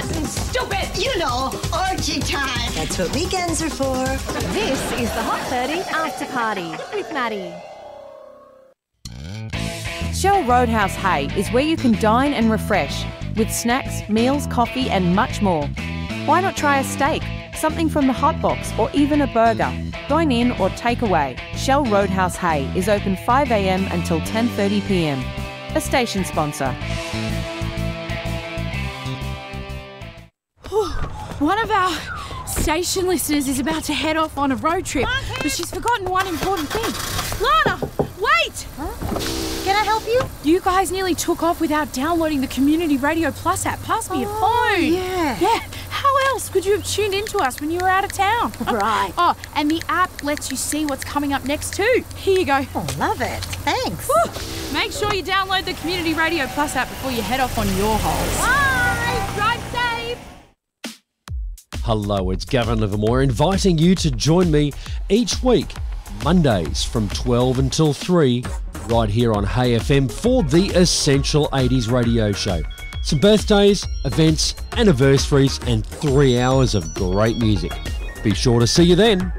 something stupid. You know, orgy time. That's what weekends are for. This is the Hot 30 After Party with Maddie. Shell Roadhouse Hay is where you can dine and refresh with snacks, meals, coffee and much more. Why not try a steak, something from the hot box or even a burger? Dine in or take away. Shell Roadhouse Hay is open 5 a.m. until 10:30 p.m. A station sponsor. One of our station listeners is about to head off on a road trip, but she's forgotten one important thing. Lana, wait! Huh? Can I help you? You guys nearly took off without downloading the Community Radio Plus app. Pass me your phone. Yeah. How else could you have tuned into us when you were out of town? Right. Oh, and the app lets you see what's coming up next too. Here you go. Oh, love it. Thanks. Whew. Make sure you download the Community Radio Plus app before you head off on your holes. Bye. Drive safe. Hello, it's Gavin Livermore inviting you to join me each week, Mondays from 12 until 3, right here on Hay FM for the Essential 80s radio show. Some birthdays, events, anniversaries and 3 hours of great music. Be sure to see you then.